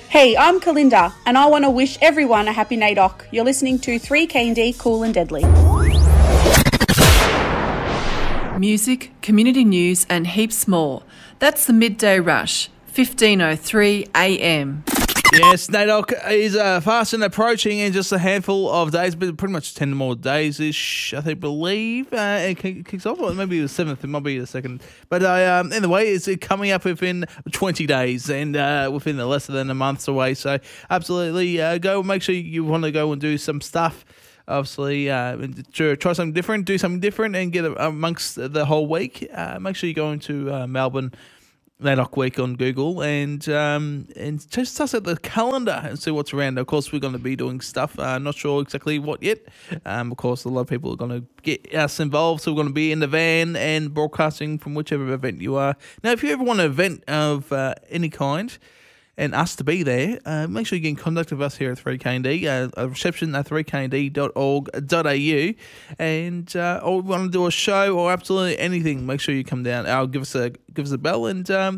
Hey, I'm Kalinda, and I want to wish everyone a happy NAIDOC. You're listening to 3KND Cool and Deadly. Music, community news and heaps more. That's the Midday Rush, 15:03 a.m. Yes, NAIDOC is fast and approaching in just a handful of days, but pretty much 10 more days-ish, I believe. It kicks off, or maybe the 7th, it might be the 2nd. But anyway, it's coming up within 20 days and within less than a month away. So absolutely go, make sure you want to go and do some stuff. Obviously, try something different, do something different and get amongst the whole week. Make sure you go into Melbourne NAIDOC Week on Google and just suss out the calendar and see what's around. Of course, we're going to be doing stuff. Not sure exactly what yet. Of course, a lot of people are going to get us involved, so we're going to be in the van and broadcasting from whichever event you are. Now, if you ever want an event of any kind and us to be there, make sure you get in contact with us here at 3KND, reception at 3knd.org.au, and or we want to do a show or absolutely anything, make sure you come down. Give us a bell and